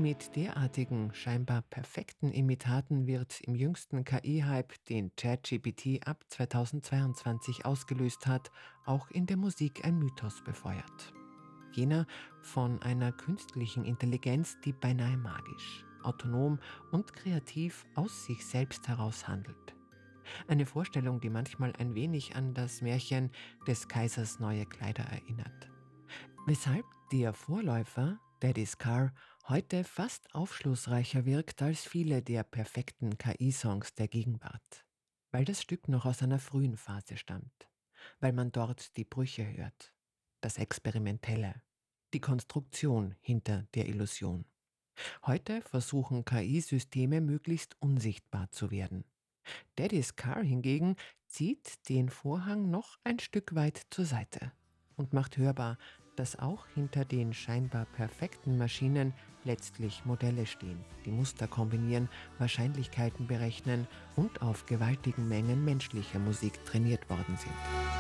Mit derartigen, scheinbar perfekten Imitaten wird im jüngsten KI-Hype, den ChatGPT ab 2022 ausgelöst hat, auch in der Musik ein Mythos befeuert. Jener von einer künstlichen Intelligenz, die beinahe magisch, autonom und kreativ aus sich selbst heraus handelt. Eine Vorstellung, die manchmal ein wenig an das Märchen des Kaisers neue Kleider erinnert. Weshalb der Vorläufer, Daddy's Car, heute fast aufschlussreicher wirkt als viele der perfekten KI-Songs der Gegenwart. Weil das Stück noch aus einer frühen Phase stammt. Weil man dort die Brüche hört. Das Experimentelle. Die Konstruktion hinter der Illusion. Heute versuchen KI-Systeme möglichst unsichtbar zu werden. Daddy's Car hingegen zieht den Vorhang noch ein Stück weit zur Seite und macht hörbar, dass auch hinter den scheinbar perfekten Maschinen letztlich Modelle stehen, die Muster kombinieren, Wahrscheinlichkeiten berechnen und auf gewaltigen Mengen menschlicher Musik trainiert worden sind.